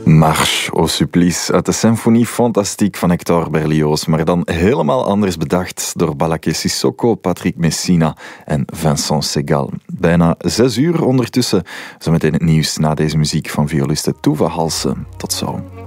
Marche au supplice uit de Symphonie Fantastique van Hector Berlioz, maar dan helemaal anders bedacht door Balaké Sissoko, Patrick Messina en Vincent Segal. Bijna 6 uur ondertussen, zometeen het nieuws na deze muziek van violiste Toeva Halse. Tot zo.